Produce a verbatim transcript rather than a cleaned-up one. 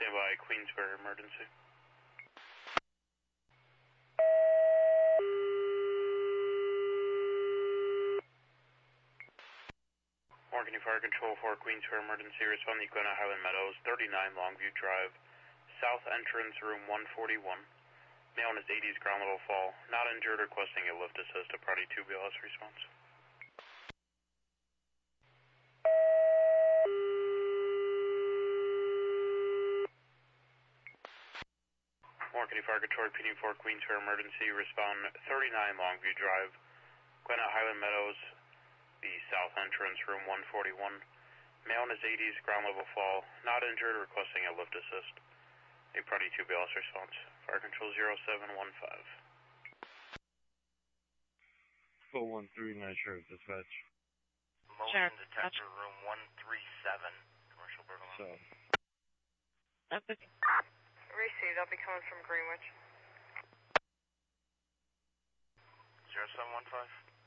standing by Queensbury emergency. Morgan Fire Control for Queensbury emergency, responding to Glenna Highland Meadows, thirty-nine Longview Drive, south entrance, room one forty-one. Male in his eighties, ground level fall. Not injured, requesting a lift assist, a party two B L S response. Morgan Fire Control repeating for Queensbury emergency, respond thirty-nine Longview Drive, Glenna Highland Meadows, the south entrance, room one forty-one. Male in his eighties, ground level fall. Not injured, requesting a lift assist. A party two B L S response. Fire Control zero seven one five. four one three nine Sheriff Dispatch. Motion Sheriff, detector room one three seven, commercial burglar. So. That's okay. Received. I'll be coming from Greenwich. zero seven one five.